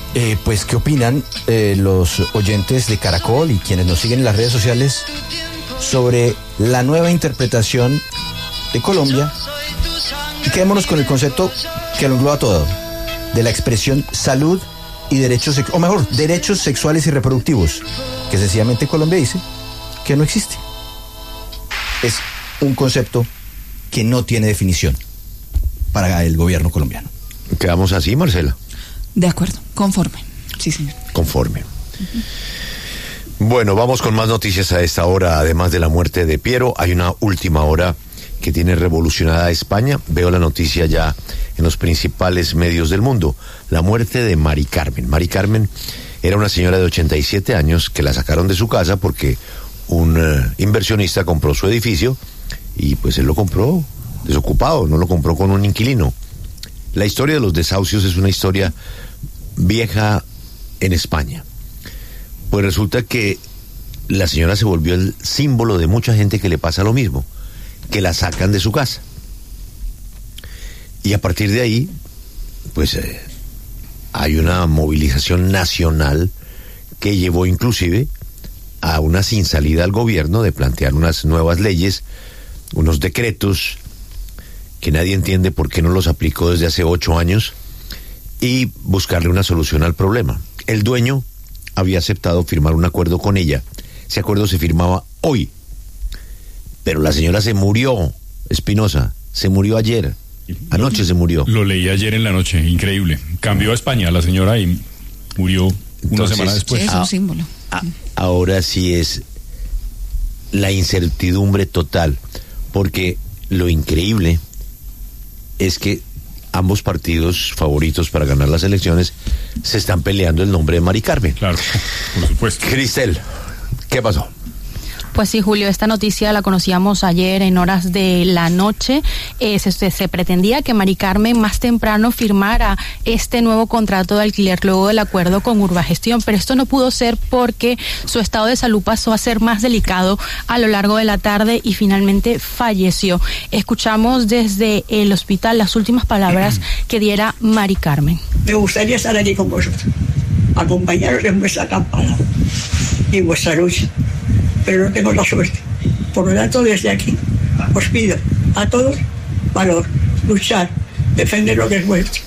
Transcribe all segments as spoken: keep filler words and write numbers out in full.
Eh, pues, ¿qué opinan eh, los oyentes de Caracol y quienes nos siguen en las redes sociales sobre la nueva interpretación de Colombia? Y quedémonos con el concepto que lo engloba todo, de la expresión salud y derechos, o mejor, derechos sexuales y reproductivos, que sencillamente Colombia dice que no existe. Es un concepto que no tiene definición para el gobierno colombiano. ¿Quedamos así, Marcela? De acuerdo, conforme. Sí, señor. Conforme. Uh-huh. Bueno, vamos con más noticias a esta hora. Además de la muerte de Piero, hay una última hora que tiene revolucionada a España. Veo la noticia ya en los principales medios del mundo. La muerte de Mari Carmen. Mari Carmen era una señora de ochenta y siete años que la sacaron de su casa porque un uh, inversionista compró su edificio y pues él lo compró desocupado, no lo compró con un inquilino. La historia de los desahucios es una historia vieja en España. Pues resulta que la señora se volvió el símbolo de mucha gente que le pasa lo mismo, que la sacan de su casa. Y a partir de ahí, pues eh, hay una movilización nacional que llevó inclusive a una sin salida al gobierno de plantear unas nuevas leyes, unos decretos que nadie entiende por qué no los aplicó desde hace ocho años y buscarle una solución al problema. El dueño había aceptado firmar un acuerdo con ella. Ese acuerdo se firmaba hoy, pero la señora se murió, Espinosa, se murió ayer, anoche se murió. Lo leí ayer en la noche, increíble. Cambió a España la señora y murió una Entonces, semana después. Es un símbolo. A, ahora sí es la incertidumbre total, porque lo increíble es que ambos partidos favoritos para ganar las elecciones se están peleando el nombre de Mari Carmen. Claro, por supuesto. Cristel, ¿qué pasó? Pues sí, Julio, esta noticia la conocíamos ayer en horas de la noche. Eh, se, se, se pretendía que Mari Carmen más temprano firmara este nuevo contrato de alquiler luego del acuerdo con Urbagestión, pero esto no pudo ser porque su estado de salud pasó a ser más delicado a lo largo de la tarde y finalmente falleció. Escuchamos desde el hospital las últimas palabras que diera Mari Carmen. Me gustaría estar allí con vosotros, acompañaros en vuestra campaña y en vuestra lucha, pero no tengo la suerte. Por lo tanto, desde aquí os pido a todos valor, luchar, defender lo que es vuestro.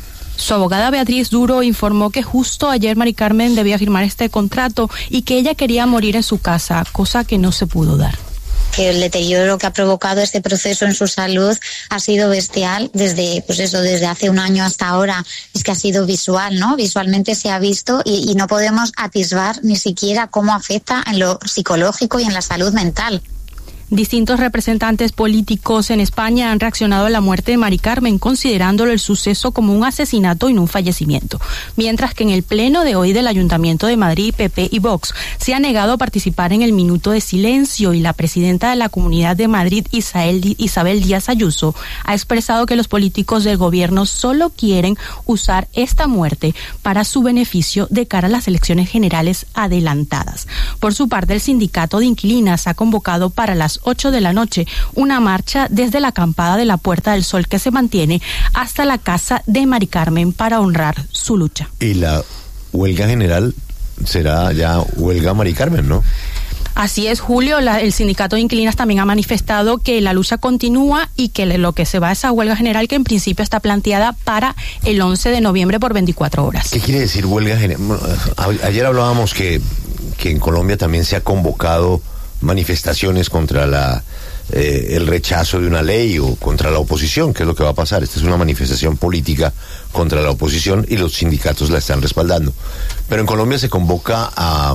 Su abogada Beatriz Duro informó que justo ayer Mari Carmen debía firmar este contrato y que ella quería morir en su casa, cosa que no se pudo dar. Que el deterioro que ha provocado este proceso en su salud ha sido bestial desde, pues eso, desde hace un año hasta ahora. Es que ha sido visual, ¿no? Visualmente se ha visto y, y no podemos atisbar ni siquiera cómo afecta en lo psicológico y en la salud mental. Distintos representantes políticos en España han reaccionado a la muerte de Mari Carmen, considerándolo el suceso como un asesinato y no un fallecimiento. Mientras que en el pleno de hoy del Ayuntamiento de Madrid, P P y Vox se ha negado a participar en el minuto de silencio y la presidenta de la Comunidad de Madrid, Isabel, Isabel Díaz Ayuso, ha expresado que los políticos del gobierno solo quieren usar esta muerte para su beneficio de cara a las elecciones generales adelantadas. Por su parte, el sindicato de inquilinas ha convocado para las ocho de la noche una marcha desde la acampada de la Puerta del Sol que se mantiene hasta la casa de Mari Carmen para honrar su lucha. Y la huelga general será ya huelga Mari Carmen, ¿no? Así es, Julio. La, el sindicato de inquilinas también ha manifestado que la lucha continúa y que lo que se va a esa huelga general que en principio está planteada para el once de noviembre por veinticuatro horas. ¿Qué quiere decir huelga general? Ayer hablábamos que, que en Colombia también se ha convocado manifestaciones contra la eh, el rechazo de una ley o contra la oposición. ¿Qué es lo que va a pasar? Esta es una manifestación política contra la oposición y los sindicatos la están respaldando. Pero en Colombia se convoca a,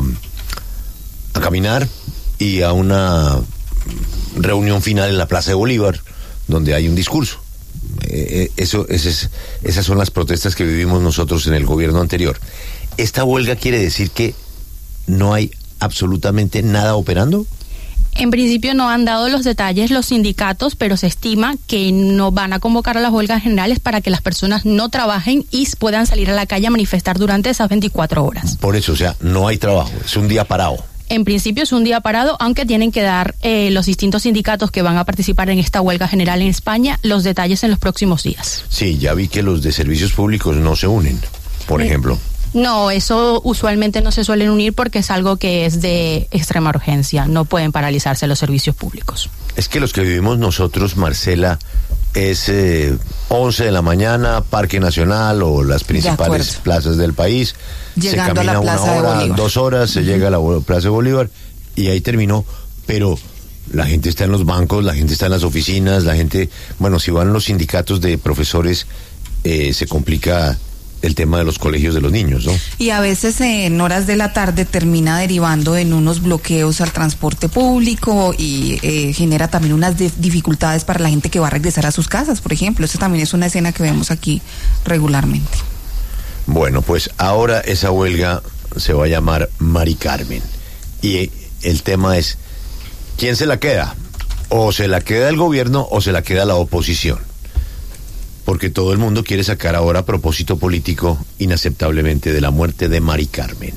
a caminar y a una reunión final en la Plaza de Bolívar, donde hay un discurso. Eh, eso, ese es, esas son las protestas que vivimos nosotros en el gobierno anterior. ¿Esta huelga quiere decir que no hay absolutamente nada operando? En principio no han dado los detalles los sindicatos, pero se estima que no van a convocar a las huelgas generales para que las personas no trabajen y puedan salir a la calle a manifestar durante esas veinticuatro horas. Por eso, o sea, no hay trabajo, es un día parado. En principio es un día parado, aunque tienen que dar eh, los distintos sindicatos que van a participar en esta huelga general en España los detalles en los próximos días. Sí, ya vi que los de servicios públicos no se unen, por eh, ejemplo. No, eso usualmente no se suelen unir porque es algo que es de extrema urgencia. No pueden paralizarse los servicios públicos. Es que los que vivimos nosotros, Marcela, es eh, once de la mañana, Parque Nacional o las principales plazas del país. Llegando se camina a la Plaza una hora, de Bolívar. dos horas, se uh-huh. llega a la Plaza de Bolívar y ahí terminó. Pero la gente está en los bancos, la gente está en las oficinas, la gente, bueno, si van los sindicatos de profesores, eh, se complica el tema de los colegios de los niños, ¿no? Y a veces eh, en horas de la tarde termina derivando en unos bloqueos al transporte público y eh, genera también unas de- dificultades para la gente que va a regresar a sus casas, por ejemplo. Esa también es una escena que vemos aquí regularmente. Bueno, pues ahora esa huelga se va a llamar Mari Carmen. Y el tema es, ¿quién se la queda? O se la queda el gobierno o se la queda la oposición. Porque todo el mundo quiere sacar ahora propósito político inaceptablemente de la muerte de Mari Carmen.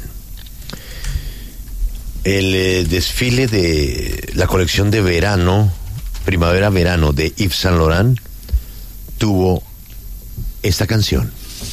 El eh, desfile de la colección de verano, primavera-verano de Yves Saint Laurent, tuvo esta canción.